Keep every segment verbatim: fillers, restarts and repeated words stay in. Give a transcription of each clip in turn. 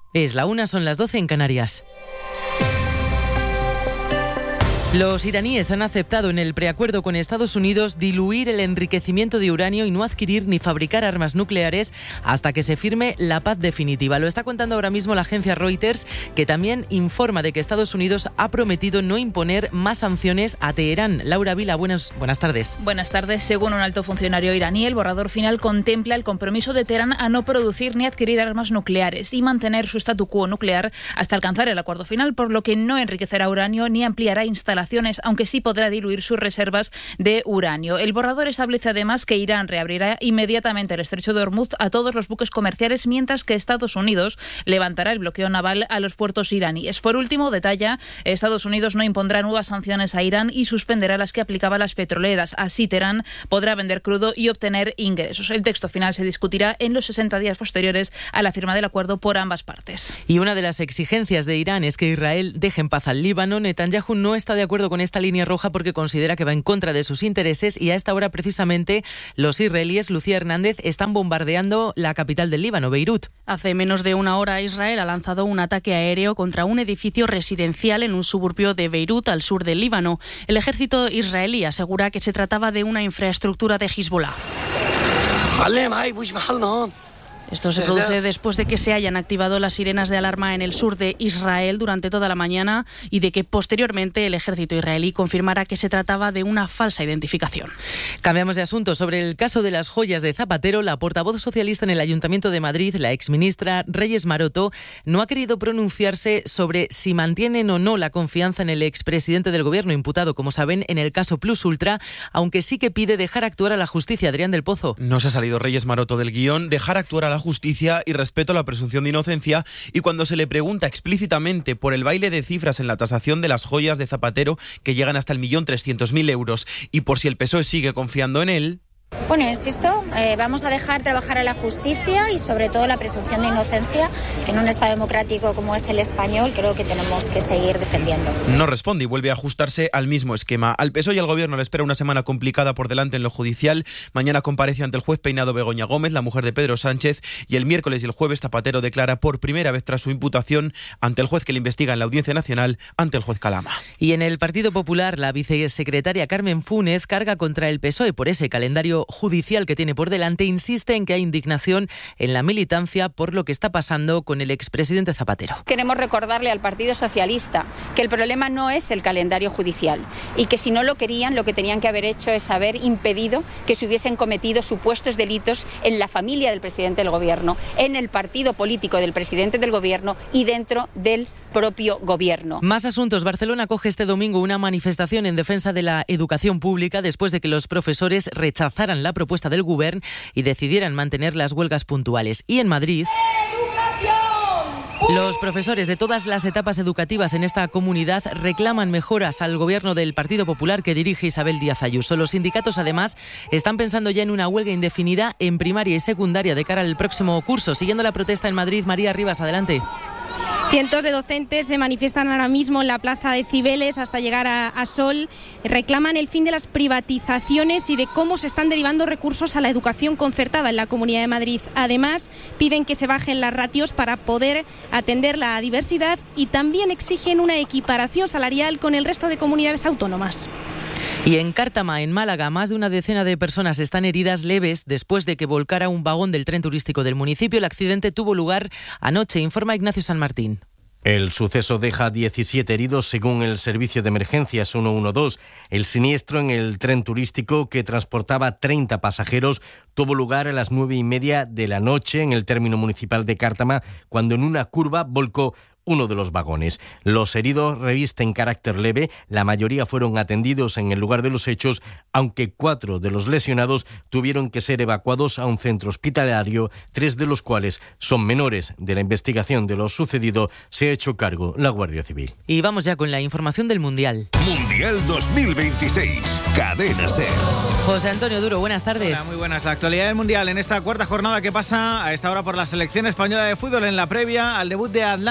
Es la una, son las doce en Canarias. Los iraníes han aceptado en el preacuerdo con Estados Unidos diluir el enriquecimiento de uranio y no adquirir ni fabricar armas nucleares hasta que se firme la paz definitiva. Lo está contando ahora mismo la agencia Reuters, que también informa de que Estados Unidos ha prometido no imponer más sanciones a Teherán. Laura Vila, buenas, buenas tardes. Buenas tardes. Según un alto funcionario iraní, el borrador final contempla el compromiso de Teherán a no producir ni adquirir armas nucleares y mantener su statu quo nuclear hasta alcanzar el acuerdo final, por lo que no enriquecerá uranio ni ampliará instalaciones, aunque sí podrá diluir sus reservas de uranio. El borrador establece además que Irán reabrirá inmediatamente el estrecho de Hormuz a todos los buques comerciales, mientras que Estados Unidos levantará el bloqueo naval a los puertos iraníes. Por último, detalla, Estados Unidos no impondrá nuevas sanciones a Irán y suspenderá las que aplicaba a las petroleras. Así, Teherán podrá vender crudo y obtener ingresos. El texto final se discutirá en los sesenta días posteriores a la firma del acuerdo por ambas partes. Y una de las exigencias de Irán es que Israel deje en paz al Líbano. Netanyahu no está de acuerdo con esta línea roja porque considera que va en contra de sus intereses, y a esta hora precisamente los israelíes, Lucía Hernández, están bombardeando la capital del Líbano, Beirut. Hace menos de una hora Israel ha lanzado un ataque aéreo contra un edificio residencial en un suburbio de Beirut, al sur del Líbano. El ejército israelí asegura que se trataba de una infraestructura de Hezbollah. Esto se produce después de que se hayan activado las sirenas de alarma en el sur de Israel durante toda la mañana y de que posteriormente el ejército israelí confirmara que se trataba de una falsa identificación. Cambiamos de asunto. Sobre el caso de las joyas de Zapatero, la portavoz socialista en el Ayuntamiento de Madrid, la exministra Reyes Maroto, no ha querido pronunciarse sobre si mantienen o no la confianza en el expresidente del Gobierno, imputado, como saben, en el caso Plus Ultra, aunque sí que pide dejar actuar a la justicia. Adrián del Pozo. No se ha salido Reyes Maroto del guión, dejar actuar a la justicia y respeto a la presunción de inocencia, y cuando se le pregunta explícitamente por el baile de cifras en la tasación de las joyas de Zapatero, que llegan hasta el millón trescientos mil euros, y por si el P S O E sigue confiando en él. Bueno, insisto, eh, vamos a dejar trabajar a la justicia y sobre todo la presunción de inocencia, que en un Estado democrático como es el español creo que tenemos que seguir defendiendo. No responde y vuelve a ajustarse al mismo esquema. Al P S O E y al Gobierno le espera una semana complicada por delante en lo judicial. Mañana comparece ante el juez Peinado Begoña Gómez, la mujer de Pedro Sánchez, y el miércoles y el jueves Zapatero declara por primera vez tras su imputación ante el juez que le investiga en la Audiencia Nacional, ante el juez Calama. Y en el Partido Popular, la vicesecretaria Carmen Funes carga contra el P S O E por ese calendario judicial que tiene por delante. Insiste en que hay indignación en la militancia por lo que está pasando con el expresidente Zapatero. Queremos recordarle al Partido Socialista que el problema no es el calendario judicial y que si no lo querían, lo que tenían que haber hecho es haber impedido que se hubiesen cometido supuestos delitos en la familia del presidente del Gobierno, en el partido político del presidente del Gobierno y dentro del propio Gobierno. Más asuntos. Barcelona acoge este domingo una manifestación en defensa de la educación pública después de que los profesores rechazaran la propuesta del Govern y decidieran mantener las huelgas puntuales. Y en Madrid, los profesores de todas las etapas educativas en esta comunidad reclaman mejoras al Gobierno del Partido Popular que dirige Isabel Díaz Ayuso. Los sindicatos, además, están pensando ya en una huelga indefinida en primaria y secundaria de cara al próximo curso. Siguiendo la protesta en Madrid, María Rivas, adelante. Cientos de docentes se manifiestan ahora mismo en la plaza de Cibeles hasta llegar a, a Sol. Reclaman el fin de las privatizaciones y de cómo se están derivando recursos a la educación concertada en la Comunidad de Madrid. Además, piden que se bajen las ratios para poder atender la diversidad y también exigen una equiparación salarial con el resto de comunidades autónomas. Y en Cártama, en Málaga, más de una decena de personas están heridas leves después de que volcara un vagón del tren turístico del municipio. El accidente tuvo lugar anoche, informa Ignacio San Martín. El suceso deja diecisiete heridos según el servicio de emergencias ciento doce. El siniestro en el tren turístico que transportaba treinta pasajeros tuvo lugar a las nueve y media de la noche en el término municipal de Cártama, cuando en una curva volcó uno de los vagones. Los heridos revisten carácter leve, la mayoría fueron atendidos en el lugar de los hechos, aunque cuatro de los lesionados tuvieron que ser evacuados a un centro hospitalario, tres de los cuales son menores. De la investigación de lo sucedido se ha hecho cargo la Guardia Civil. Y vamos ya con la información del Mundial. Mundial dos mil veintiséis, Cadena SER. José Antonio Duro, buenas tardes. Hola, muy buenas. La actualidad del Mundial en esta cuarta jornada que pasa a esta hora por la selección española de fútbol en la previa al debut de Atlanta. Dos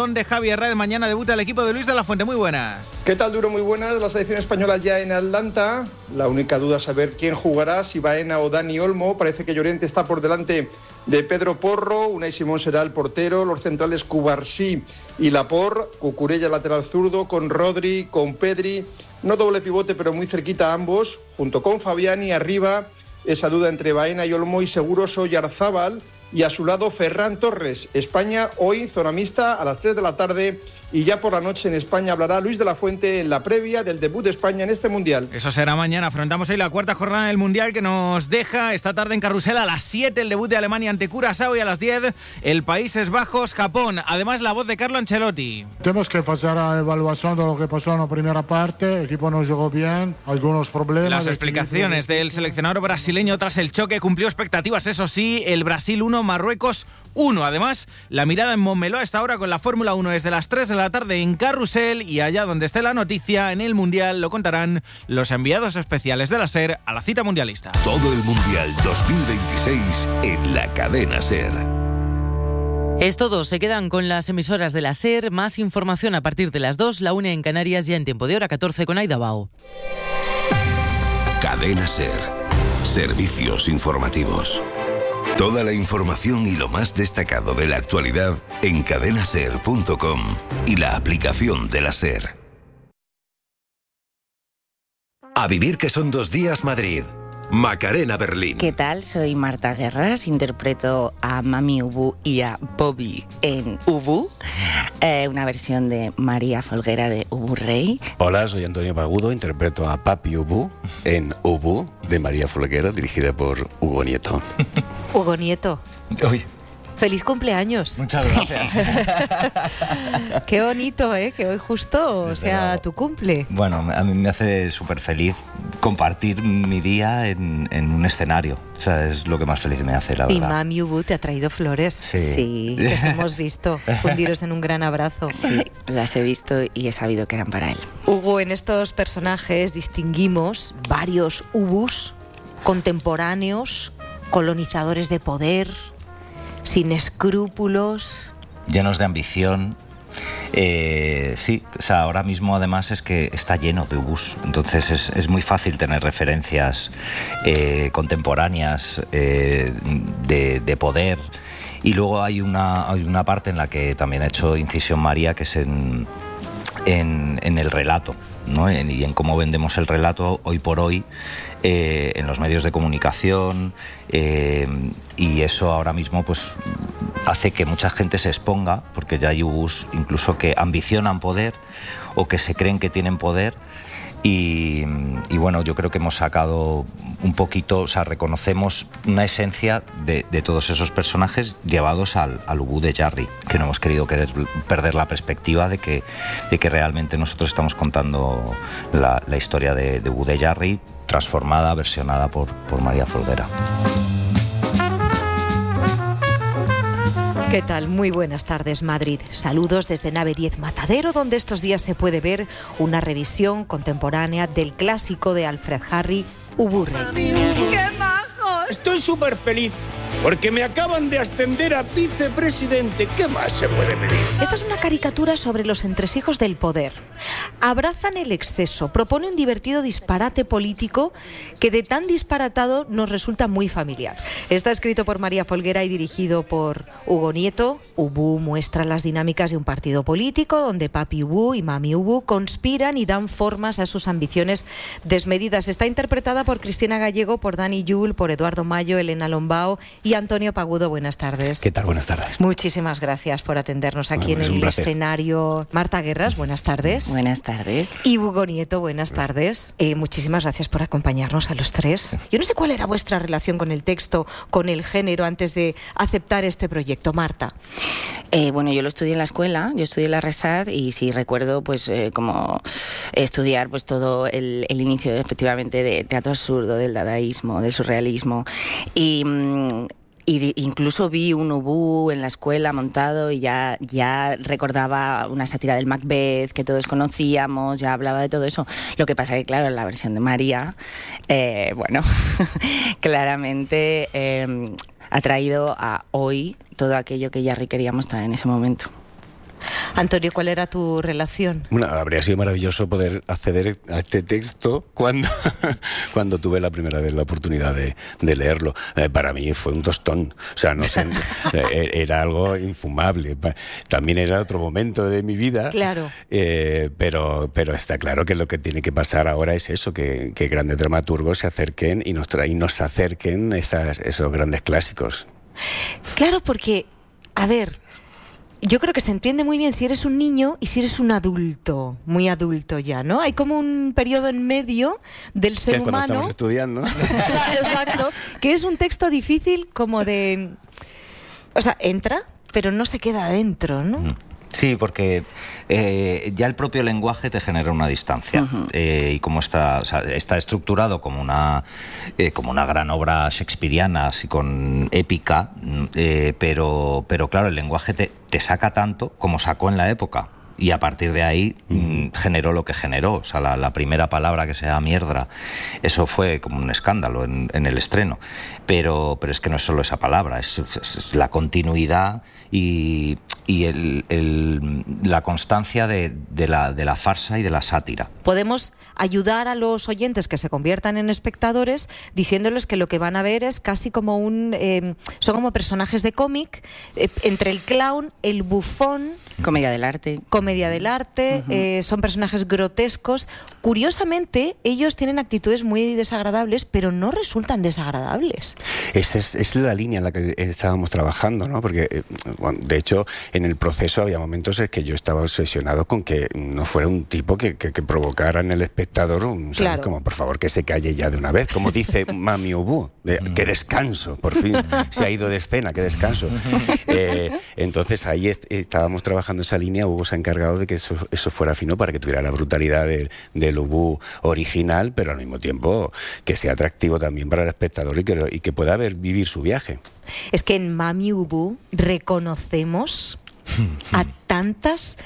balón de Javi Herrera. Mañana debuta el equipo de Luis de la Fuente. Muy buenas. ¿Qué tal, Duro? Muy buenas. La selección española ya en Atlanta. La única duda es saber quién jugará, si Baena o Dani Olmo. Parece que Llorente está por delante de Pedro Porro. Unai Simón será el portero. Los centrales Cubarsí y Laporte. Cucurella lateral zurdo con Rodri, con Pedri. No doble pivote, pero muy cerquita ambos. Junto con Fabiani arriba. Esa duda entre Baena y Olmo y Seguros Oyarzábal. Y a su lado Ferran Torres. España hoy, zona mixta, a las tres de la tarde. Y ya por la noche en España hablará Luis de la Fuente en la previa del debut de España en este Mundial. Eso será mañana. Afrontamos hoy la cuarta jornada del Mundial que nos deja esta tarde en Carrusel a las siete el debut de Alemania ante Curazao y a las diez el Países Bajos, Japón. Además, la voz de Carlo Ancelotti. Tenemos que hacer la evaluación de lo que pasó en la primera parte. El equipo no jugó bien, algunos problemas. Las explicaciones del seleccionador brasileño tras el choque cumplió expectativas, eso sí, el Brasil uno, Marruecos uno. Además, la mirada en Montmeló a esta hora con la Fórmula uno desde las tres de la tarde en Carrusel, y allá donde esté la noticia, en el Mundial, lo contarán los enviados especiales de la SER a la cita mundialista. Todo el Mundial dos mil veintiséis en la cadena SER. Es todo, se quedan con las emisoras de la SER. Más información a partir de las dos, la una en Canarias, ya en tiempo de hora catorce con Aida Bao. Cadena SER. Servicios informativos. Toda la información y lo más destacado de la actualidad en cadena ser punto com y la aplicación de la SER. A vivir que son dos días Madrid. Macarena Berlín. ¿Qué tal? Soy Marta Guerras, interpreto a Mami Ubu y a Bobby en Ubu, eh, una versión de María Folguera de Ubu Rey. Hola, soy Antonio Pagudo, interpreto a Papi Ubu en Ubu de María Folguera, dirigida por Hugo Nieto. Hugo Nieto. Uy. ¡Feliz cumpleaños! Muchas gracias. Qué bonito, ¿eh? Que hoy justo o sea tu cumple. Bueno, a mí me hace súper feliz compartir mi día en, en un escenario. O sea, es lo que más feliz me hace, la verdad. Y Mami Ubu te ha traído flores. Sí. Sí, les hemos visto. Fundiros en un gran abrazo. Sí, las he visto y he sabido que eran para él. Hugo, en estos personajes distinguimos varios Ubus contemporáneos, colonizadores de poder, sin escrúpulos, llenos de ambición. Eh, sí, o sea, ahora mismo además es que está lleno de Ubus, entonces es, es muy fácil tener referencias eh, contemporáneas eh, de, de poder. Y luego hay una, hay una parte en la que también ha hecho incisión María, que es en, en, en el relato, ¿no? En, y en cómo vendemos el relato hoy por hoy eh, en los medios de comunicación, eh, y eso ahora mismo pues hace que mucha gente se exponga, porque ya hay Ubus incluso que ambicionan poder o que se creen que tienen poder. Y, y bueno, yo creo que hemos sacado un poquito, o sea, reconocemos una esencia de, de todos esos personajes llevados al, al Ubu de Jarry, que no hemos querido querer perder la perspectiva de que, de que realmente nosotros estamos contando la, la historia de, de Ubu de Jarry, transformada, versionada por, por María Folguera. ¿Qué tal? Muy buenas tardes, Madrid. Saludos desde Nave diez Matadero, donde estos días se puede ver una revisión contemporánea del clásico de Alfred Harry, Ubu Rey. ¡Qué majos! Estoy súper feliz porque me acaban de ascender a vicepresidente. ¿Qué más se puede pedir? Esta es una caricatura sobre los entresijos del poder. Abrazan el exceso, propone un divertido disparate político que de tan disparatado nos resulta muy familiar. Está escrito por María Folguera y dirigido por Hugo Nieto. Ubu muestra las dinámicas de un partido político donde Papi Ubu y Mami Ubu conspiran y dan formas a sus ambiciones desmedidas. Está interpretada por Cristina Gallego, por Dani Yul, por Eduardo Mayo, Elena Lombao y Antonio Pagudo. Buenas tardes. ¿Qué tal? Buenas tardes. Muchísimas gracias por atendernos aquí bueno, en el escenario. Marta Guerras, buenas tardes. Buenas tardes. Y Hugo Nieto, buenas tardes. Eh, muchísimas gracias por acompañarnos a los tres. Yo no sé cuál era vuestra relación con el texto, con el género, antes de aceptar este proyecto. Marta. Eh, bueno, yo lo estudié en la escuela, yo estudié en la RESAD y sí recuerdo pues eh, como estudiar pues todo el, el inicio efectivamente de teatro absurdo, del dadaísmo, del surrealismo y... Mmm, Y incluso vi un Ubu en la escuela montado y ya, ya recordaba una sátira del Macbeth que todos conocíamos, ya hablaba de todo eso. Lo que pasa es que, claro, la versión de María, eh, bueno, claramente eh, ha traído a hoy todo aquello que ya queríamos traer en ese momento. Antonio, ¿cuál era tu relación? Bueno, habría sido maravilloso poder acceder a este texto cuando, cuando tuve la primera vez la oportunidad de, de leerlo. Eh, para mí fue un tostón, o sea, no sé, eh, era algo infumable. También era otro momento de mi vida, claro. eh, pero, pero está claro que lo que tiene que pasar ahora es eso, que, que grandes dramaturgos se acerquen y nos, tra- y nos acerquen esas, esos grandes clásicos. Claro, porque, a ver, yo creo que se entiende muy bien si eres un niño y si eres un adulto, muy adulto ya, ¿no? Hay como un periodo en medio del ser que es cuando humano. Estamos estudiando. Exacto. Que es un texto difícil como de... O sea, entra, pero no se queda adentro, ¿no? Sí, porque eh, ya el propio lenguaje te genera una distancia. Uh-huh. eh, y como está, o sea, está estructurado como una, eh, como una gran obra shakespeariana, así con épica, eh, pero, pero claro, el lenguaje te, te saca tanto como sacó en la época. Y a partir de ahí mm, generó lo que generó. O sea, la, la primera palabra que sea mierda, eso fue como un escándalo en, en el estreno. Pero, pero es que no es solo esa palabra, es, es, es la continuidad y, y el, el, la constancia de, de, la, de la farsa y de la sátira. Podemos ayudar a los oyentes que se conviertan en espectadores diciéndoles que lo que van a ver es casi como un... Eh, son como personajes de cómic, eh, entre el clown, el bufón... Comedia del arte. Comedia del arte, uh-huh. eh, son personajes grotescos. Curiosamente, ellos tienen actitudes muy desagradables, pero no resultan desagradables. Esa es, es la línea en la que estábamos trabajando, ¿no? Porque, bueno, de hecho, en el proceso había momentos en que yo estaba obsesionado con que no fuera un tipo que, que, que provocara en el espectador un, ¿sabes? Claro. Como, por favor, que se calle ya de una vez. Como dice Mami Ubu, de, que descanso, por fin. Se ha ido de escena, que descanso. Eh, entonces, ahí est- estábamos trabajando esa línea. Hugo se ha encargado de que eso, eso fuera fino para que tuviera la brutalidad de, del Ubu original, pero al mismo tiempo que sea atractivo también para el espectador y que, y que pueda ver, vivir su viaje. Es que en Mami Ubu reconocemos a tantas...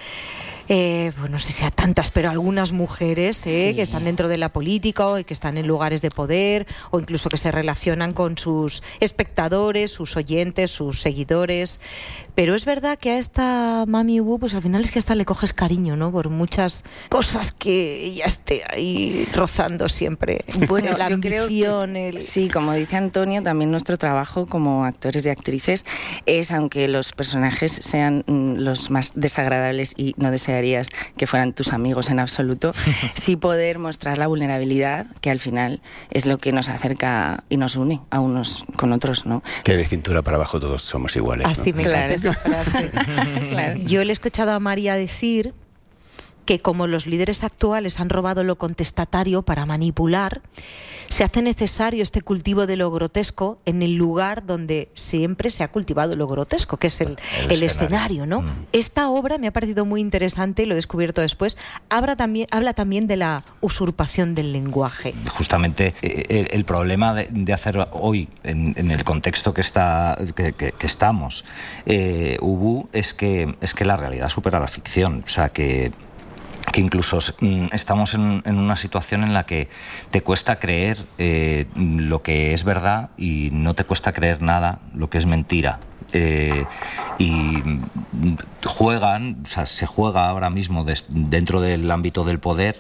Eh, pues no sé si a tantas, pero algunas mujeres eh, sí. que están dentro de la política y que están en lugares de poder o incluso que se relacionan con sus espectadores, sus oyentes, sus seguidores. Pero es verdad que a esta Mami Ubu, pues al final es que hasta le coges cariño, ¿no? Por muchas cosas que ella esté ahí rozando siempre. Bueno, la yo ambición, creo que, el... sí, como dice Antonio, también nuestro trabajo como actores y actrices es, aunque los personajes sean mm, los más desagradables y no desearías que fueran tus amigos en absoluto, sí poder mostrar la vulnerabilidad, que al final es lo que nos acerca y nos une a unos con otros, ¿no? Que de cintura para abajo todos somos iguales, ¿no? Así me encanta esa frase. Claro. Yo le he escuchado a María decir que como los líderes actuales han robado lo contestatario para manipular, se hace necesario este cultivo de lo grotesco en el lugar donde siempre se ha cultivado lo grotesco, que es el, el, el escenario, ¿no? Mm. Esta obra me ha parecido muy interesante y lo he descubierto después. Habla también, habla también de la usurpación del lenguaje. Justamente el, el problema de, de hacer hoy, en, en el contexto que, está, que, que, que estamos, eh, Ubu, es que, es que la realidad supera la ficción. O sea, que que incluso mm, estamos en, en una situación en la que te cuesta creer eh, lo que es verdad y no te cuesta creer nada lo que es mentira. Eh, y juegan, o sea, se juega ahora mismo des, dentro del ámbito del poder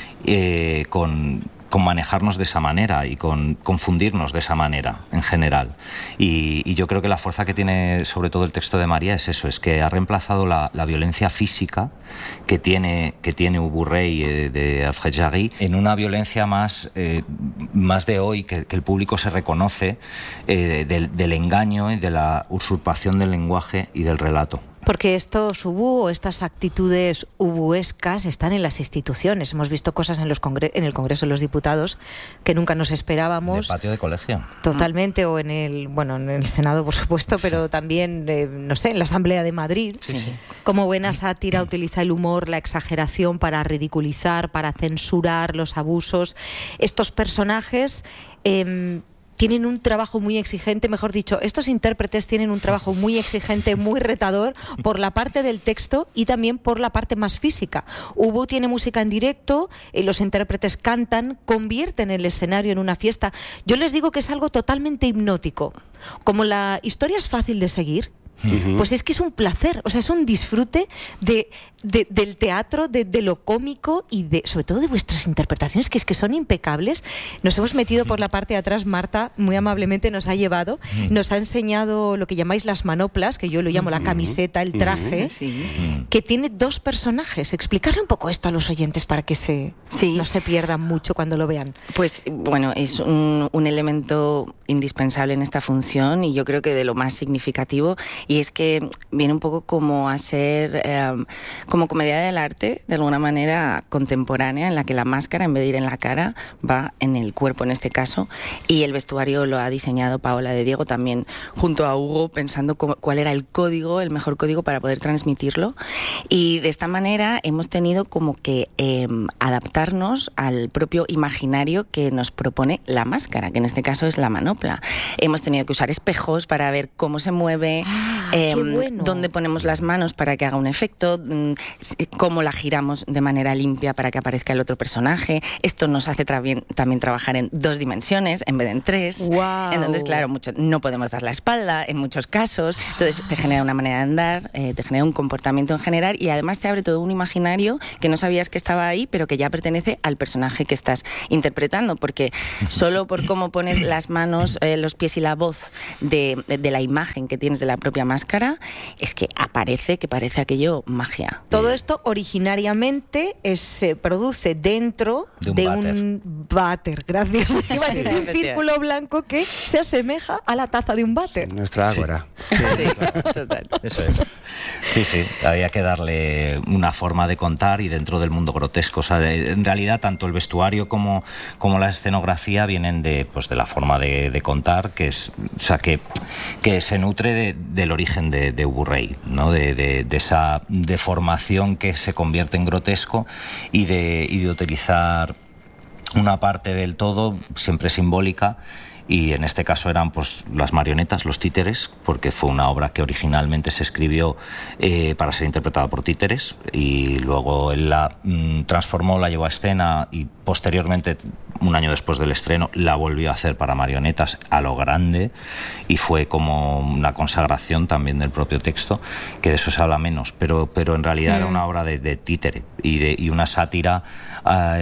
eh, con... con manejarnos de esa manera y con confundirnos de esa manera en general. Y, y yo creo que la fuerza que tiene sobre todo el texto de María es eso, es que ha reemplazado la, la violencia física que tiene, que tiene Ubu Rey eh, de Alfred Jarry en una violencia más, eh, más de hoy, que, que el público se reconoce eh, del, del engaño y de la usurpación del lenguaje y del relato. Porque estos Ubu o estas actitudes ubuescas están en las instituciones. Hemos visto cosas en, los congre- en el Congreso de los Diputados que nunca nos esperábamos. De patio de colegio. Totalmente, o en el, bueno, en el Senado, por supuesto, pero también, eh, no sé, en la Asamblea de Madrid. Sí, sí. Como buena sátira utiliza el humor, la exageración para ridiculizar, para censurar los abusos. Estos personajes... Eh, tienen un trabajo muy exigente, mejor dicho, estos intérpretes tienen un trabajo muy exigente, muy retador, por la parte del texto y también por la parte más física. Ubu tiene música en directo, eh, los intérpretes cantan, convierten el escenario en una fiesta. Yo les digo que es algo totalmente hipnótico. Como la historia es fácil de seguir, Uh-huh. Pues es que es un placer, o sea, es un disfrute de, de, del teatro, de, de lo cómico y de, sobre todo de vuestras interpretaciones, que es que son impecables. Nos hemos metido por la parte de atrás, Marta muy amablemente nos ha llevado, uh-huh. nos ha enseñado lo que llamáis las manoplas, que yo lo llamo uh-huh. la camiseta, el traje, uh-huh. sí. que tiene dos personajes. Explicarle un poco esto a los oyentes para que se, sí. no se pierdan mucho cuando lo vean. Pues bueno, es un, un elemento indispensable en esta función y yo creo que de lo más significativo, y es que viene un poco como a ser eh, como comedia del arte, de alguna manera contemporánea, en la que la máscara, en vez de ir en la cara, va en el cuerpo en este caso, y el vestuario lo ha diseñado Paola de Diego también junto a Hugo, pensando cómo, cuál era el código, el mejor código para poder transmitirlo, y de esta manera hemos tenido como que eh, adaptarnos al propio imaginario que nos propone la máscara, que en este caso es la manopla. Hemos tenido que usar espejos para ver cómo se mueve, ah, eh, bueno. dónde ponemos las manos para que haga un efecto, cómo la giramos de manera limpia para que aparezca el otro personaje. Esto nos hace tra- también trabajar en dos dimensiones en vez de en tres. Wow. Entonces, claro, mucho, no podemos dar la espalda en muchos casos. Entonces te genera una manera de andar, eh, te genera un comportamiento en general y además te abre todo un imaginario que no sabías que estaba ahí, pero que ya pertenece al personaje que estás interpretando, porque solo por cómo pones las manos, eh, los pies y la voz de, de, de la imagen que tienes de la propia máscara, es que aparece, que parece aquello magia. Todo esto originariamente es, se produce dentro de un, de váter. un váter, gracias. Iba a decir, un círculo blanco que se asemeja a la taza de un váter. Nuestra ágora. Sí, sí, total. Eso es. Sí, sí, había que darle una forma de contar y dentro del mundo grotesco. O sea, de, en realidad tanto el vestuario como, como la escenografía vienen de, pues, de la forma de, de contar, que es, o sea, que, que se nutre de, del origen de, de Ubu Rey, ¿no? De, de, de esa deformación que se convierte en grotesco y de, y de utilizar una parte del todo siempre simbólica. Y en este caso eran pues las marionetas, los títeres, porque fue una obra que originalmente se escribió eh, para ser interpretada por títeres y luego él la mm, transformó, la llevó a escena y posteriormente, un año después del estreno, la volvió a hacer para marionetas a lo grande y fue como una consagración también del propio texto, que de eso se habla menos, pero, pero en realidad mm. era una obra de, de títere y, de, y una sátira a,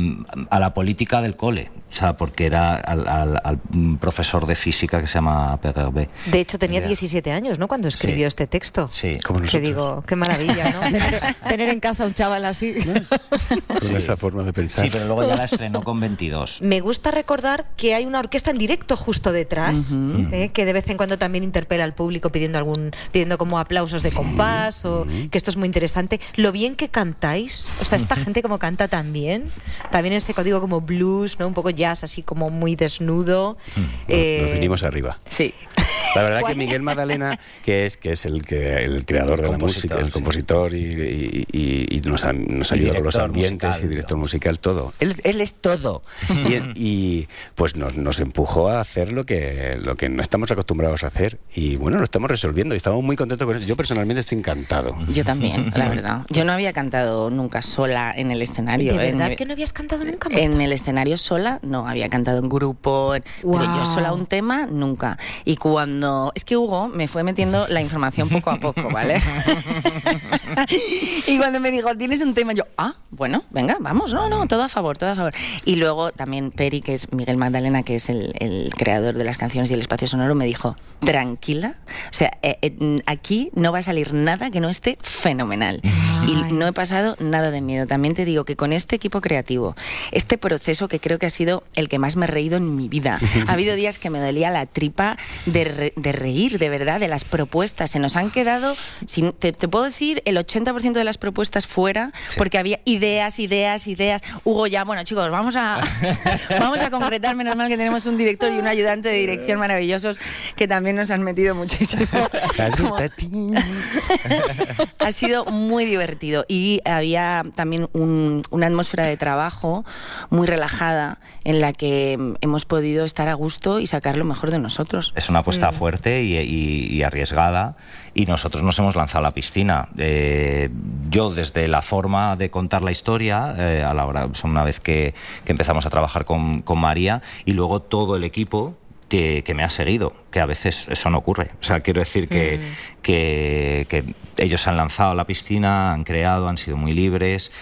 a la política del cole. O sea, porque era al, al, al profesor de física que se llama P G B. De hecho, tenía diecisiete años, ¿no?, cuando escribió sí. este texto. Sí. Como nosotros. Que digo, qué maravilla, ¿no? tener, tener en casa a un chaval así. ¿No? Con sí. esa forma de pensar. Sí, pero luego ya la estrenó con veintidós. Me gusta recordar que hay una orquesta en directo justo detrás, uh-huh. eh, que de vez en cuando también interpela al público pidiendo algún pidiendo como aplausos de sí. compás, o uh-huh. que esto es muy interesante. Lo bien que cantáis, o sea, esta gente como canta tan bien, también ese código como blues, ¿no?, un poco jazz, así como muy desnudo. Mm, eh... Nos venimos arriba. Sí. La verdad que Miguel Magdalena, que es que es el que el creador el de la música, el compositor y, y, y, y nos, ha, nos ha ayudado con los ambientes musical, y director musical, todo. Él, él es todo. y, y pues nos, nos empujó a hacer lo que, lo que no estamos acostumbrados a hacer. Y bueno, lo estamos resolviendo y estamos muy contentos con eso. Yo personalmente estoy encantado. Yo también, la verdad. Yo no había cantado nunca sola en el escenario. ¿De verdad en, que no habías cantado nunca? En el escenario sola, no. Había cantado en grupo, wow. pero yo sola un tema, nunca. Y cuando es que Hugo me fue metiendo la información poco a poco, ¿vale? Y cuando me dijo, ¿tienes un tema? Yo, ah, bueno, venga, vamos, no, no, todo a favor, todo a favor. Y luego también Peri, que es Miguel Magdalena, que es el, el creador de las canciones y el espacio sonoro, me dijo, tranquila, o sea, eh, eh, aquí no va a salir nada que no esté fenomenal. Ay. Y no he pasado nada de miedo. También te digo que con este equipo creativo, este proceso que creo que ha sido el que más me he reído en mi vida. Ha habido días que me dolía la tripa de, re, de reír, de verdad, de las propuestas. Se nos han quedado, sin, te, te puedo decir, el ochenta por ciento de las propuestas fuera, sí. porque había ideas, ideas, ideas. Hugo ya, bueno, chicos, vamos a, vamos a concretar. Menos mal que tenemos un director y un ayudante de dirección maravillosos que también nos han metido muchísimo. Como... ha sido muy divertido y había también un, una atmósfera de trabajo muy relajada en la que hemos podido estar a gusto y sacar lo mejor de nosotros. Es una apuesta mm. fuerte y, y, y arriesgada y nosotros nos hemos lanzado a la piscina. Eh, yo desde la forma de contar la historia, eh, a la hora, una vez que, que empezamos a trabajar con, con María, y luego todo el equipo que, que me ha seguido, que a veces eso no ocurre. O sea, quiero decir que, mm. que, que ellos han lanzado a la piscina, han creado, han sido muy libres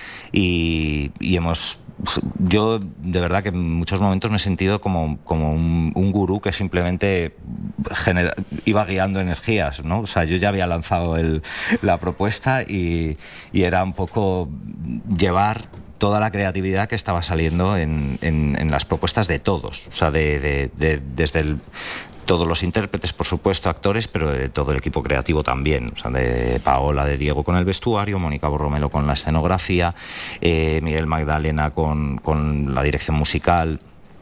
y, y hemos... Yo de verdad que en muchos momentos me he sentido como, como un, un gurú que simplemente genera, iba guiando energías, ¿no? O sea, yo ya había lanzado el, la propuesta y, y era un poco llevar toda la creatividad que estaba saliendo en, en, en las propuestas de todos, o sea, de, de, de, desde el, todos los intérpretes, por supuesto, actores, pero de todo el equipo creativo también, o sea, de Paola, de Diego con el vestuario, Mónica Borromelo con la escenografía, eh, Miguel Magdalena con, con la dirección musical,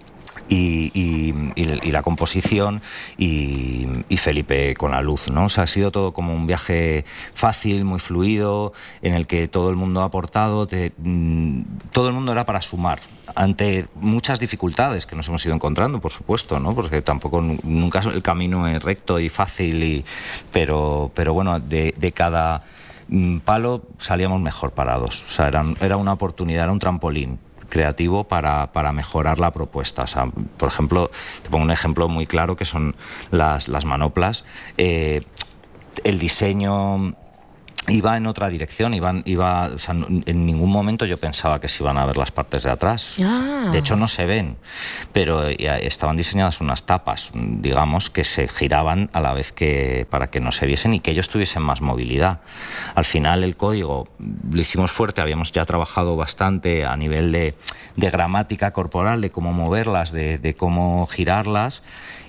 Y, y, y la composición y, y Felipe con la luz, ¿no? O sea, ha sido todo como un viaje fácil, muy fluido, en el que todo el mundo ha aportado, te, mmm, todo el mundo era para sumar ante muchas dificultades que nos hemos ido encontrando, por supuesto, ¿no? Porque tampoco nunca el camino es recto y fácil, y, pero, pero bueno, de, de cada palo salíamos mejor parados. O sea, era, era una oportunidad, era un trampolín creativo para, para mejorar la propuesta. O sea, por ejemplo, te pongo un ejemplo muy claro que son las, las manoplas. Eh, el diseño iba en otra dirección, iban, iba, o sea, en ningún momento yo pensaba que se iban a ver las partes de atrás. Ah. De hecho no se ven, pero estaban diseñadas unas tapas, digamos, que se giraban a la vez que para que no se viesen y que ellos tuviesen más movilidad. Al final el código lo hicimos fuerte, habíamos ya trabajado bastante a nivel de, de gramática corporal, de cómo moverlas, de, de cómo girarlas,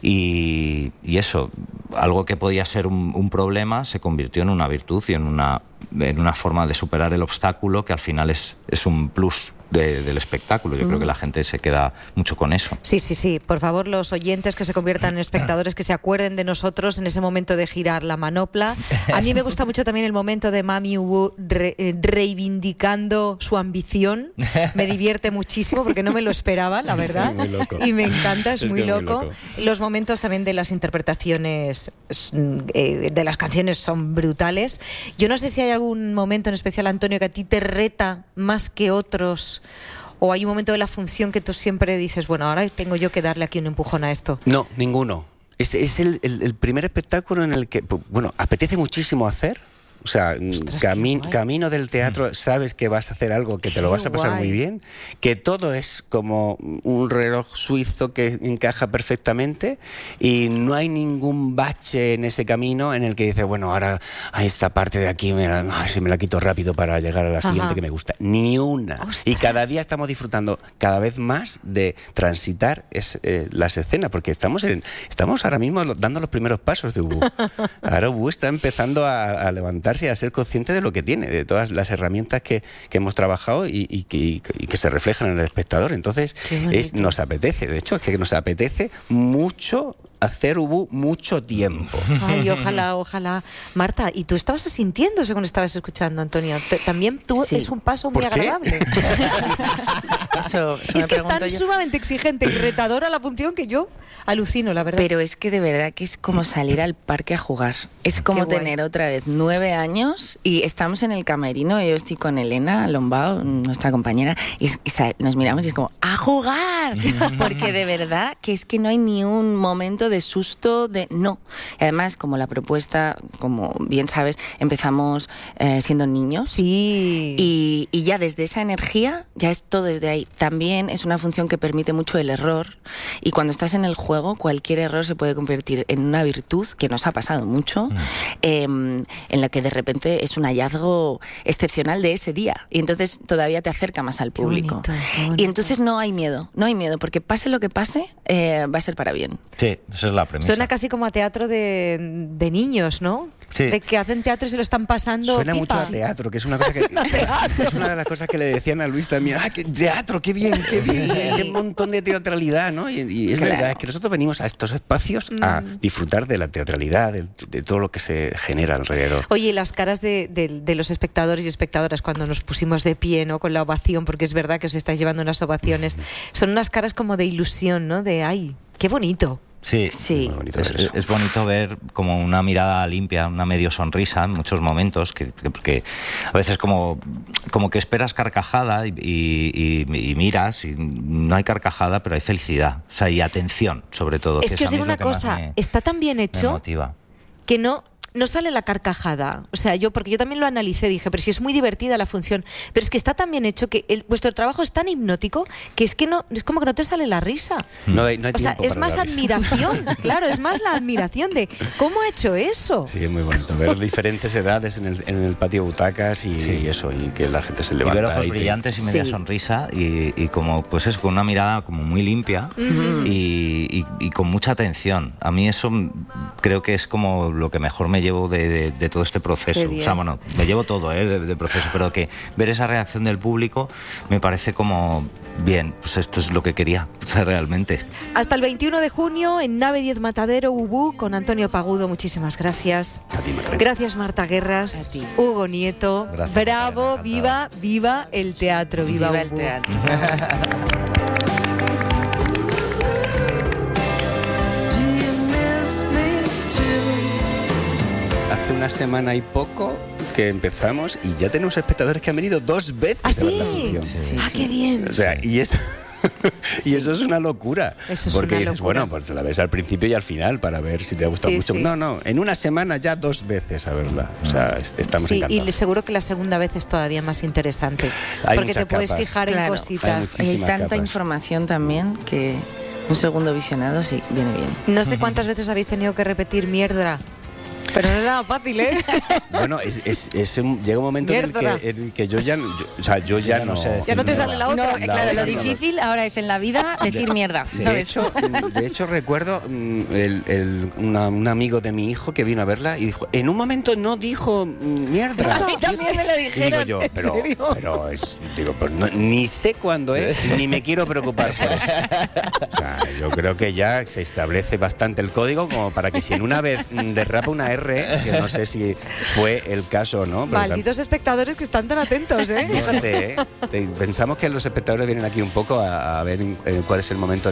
y, y eso, algo que podía ser un, un problema se convirtió en una virtud y en una, en una forma de superar el obstáculo que al final es, es un plus de, del espectáculo. Yo mm. creo que la gente se queda mucho con eso. Sí, sí, sí. Por favor, los oyentes que se conviertan en espectadores, que se acuerden de nosotros en ese momento de girar la manopla. A mí me gusta mucho también el momento de Mami Wu re, reivindicando su ambición. Me divierte muchísimo porque no me lo esperaba, la verdad. Es muy loco. Y me encanta, es, es muy, loco. muy loco. Los momentos también de las interpretaciones eh, de las canciones son brutales. Yo no sé si hay algún momento en especial, Antonio, que a ti te reta más que otros, o hay un momento de la función que tú siempre dices, bueno, ahora tengo yo que darle aquí un empujón a esto. No, ninguno. Este es el, el, el primer espectáculo en el que, bueno, apetece muchísimo hacer. O sea, Ostras, cami camino del teatro, sabes que vas a hacer algo que te qué lo vas a pasar guay. muy bien, que todo es como un reloj suizo que encaja perfectamente y no hay ningún bache en ese camino en el que dices, bueno, ahora a esta parte de aquí me la, ay, si me la quito rápido para llegar a la Ajá. siguiente que me gusta. Ni una. Ostras. Y cada día estamos disfrutando cada vez más de transitar es, eh, las escenas, porque estamos, en, estamos ahora mismo dando los primeros pasos de Ubu. Ahora Ubu está empezando a, a levantar y a ser consciente de lo que tiene, de todas las herramientas que, que hemos trabajado y, y, que, y que se reflejan en el espectador. Entonces es, nos apetece, de hecho es que nos apetece mucho hacer Ubu mucho tiempo. Ay, ojalá, ojalá. Marta, ¿y tú estabas sintiendo según estabas escuchando, Antonio? También tú sí. Es un paso muy agradable. Eso, eso es que es tan yo. sumamente exigente y retadora la función que yo alucino, la verdad. Pero es que de verdad que es como salir al parque a jugar. Es como tener otra vez nueve años y estamos en el camerino, yo estoy con Elena Lombao, nuestra compañera, y, y nos miramos y es como ¡a jugar! Porque de verdad que es que no hay ni un momento de susto, de no. Y además, como la propuesta, como bien sabes, empezamos eh, siendo niños. Sí. Y, y ya desde esa energía, ya es todo desde ahí. También es una función que permite mucho el error. Y cuando estás en el juego, cualquier error se puede convertir en una virtud, que nos ha pasado mucho, mm. eh, en la que de repente es un hallazgo excepcional de ese día. Y entonces todavía te acerca más al público. Qué bonito, qué bonito. Y entonces no hay miedo, no hay miedo, porque pase lo que pase, eh, va a ser para bien. Sí. Esa es la premisa. Suena casi como a teatro de, de niños, ¿no? Sí. De que hacen teatro y se lo están pasando Suena pipa. mucho a teatro, que es una cosa que es una de las cosas que le decían a Luis también. ¡Ah, qué teatro! ¡Qué bien! ¡Qué bien! ¡Qué, qué montón de teatralidad! ¿no? Y, y es claro. verdad, es que nosotros venimos a estos espacios mm. a disfrutar de la teatralidad, de, de todo lo que se genera alrededor. Oye, las caras de, de, de los espectadores y espectadoras cuando nos pusimos de pie, ¿no? Con la ovación, porque es verdad que os estáis llevando unas ovaciones, son unas caras como de ilusión, ¿no? De ¡ay! ¡Qué bonito! Sí, sí. bonito es, ver eso. es bonito ver como una mirada limpia, una medio sonrisa en muchos momentos, que, que, que a veces como, como que esperas carcajada y, y, y, y miras y no hay carcajada, pero hay felicidad, o sea, y atención sobre todo. Es que, que os digo una cosa, me, está tan bien hecho que no... no sale la carcajada. O sea, yo, porque yo también lo analicé, dije, pero si es muy divertida la función, pero es que está tan bien hecho que el, vuestro trabajo es tan hipnótico que es que no, es como que no te sale la risa. No hay, no hay o sea, es más admiración, claro, es más la admiración de cómo ha hecho eso. Sí, es muy bonito ver diferentes edades en el, en el patio butacas y, sí. y eso, y que la gente se levanta. Y ver ojos y brillantes te... y media sí. sonrisa y, y como, pues eso, con una mirada como muy limpia uh-huh. y, y, y con mucha atención. A mí eso creo que es como lo que mejor me llevo de, de, de todo este proceso. O sea, bueno, me llevo todo ¿eh? de, de proceso, pero que ver esa reacción del público me parece como, bien, pues esto es lo que quería, o sea, realmente. Hasta el veintiuno de junio en Nave diez Matadero, Ubú, con Antonio Pagudo. Muchísimas gracias. A ti, Marta. Gracias, Marta Guerras. Hugo Nieto. Gracias, bravo, Marta, viva, viva el teatro, viva, viva el teatro. Hace una semana y poco que empezamos y ya tenemos espectadores que han venido dos veces ¿Ah, sí? a ver la función. Sí, ah, qué bien. O sea, y eso... y sí. eso es una locura. Eso es porque una dices, locura. bueno, pues la ves al principio y al final para ver si te gusta sí, mucho. Sí. No, no, en una semana ya dos veces a verla. O sea, estamos sí, encantados. Y seguro que la segunda vez es todavía más interesante. Hay porque te puedes capas. fijar claro, en cositas. Hay, hay tanta capas. información también que un segundo visionado sí viene bien. No sé cuántas veces habéis tenido que repetir mierda. Pero no es nada fácil, ¿eh? Bueno, es, es, es un, llega un momento en el, que, en el que yo ya, yo, o sea, yo ya, ya no, no sé. Ya no te sale la otra. No, la claro, otra lo difícil no. ahora es en la vida decir de, mierda. De ¿sabes? hecho, de hecho recuerdo el, el, una, un amigo de mi hijo que vino a verla y dijo, en un momento no dijo mierda. A mí también me lo dijeron. Y digo yo, pero, pero es, digo, pues no, ni sé cuándo es, ni me quiero preocupar por eso. O sea, yo creo que ya se establece bastante el código como para que si en una vez derrapa una R, que no sé si fue el caso o no. Pero malditos claro. espectadores que están tan atentos, ¿eh? Fíjate, ¿eh? Pensamos que los espectadores vienen aquí un poco a, a ver en, en cuál es el momento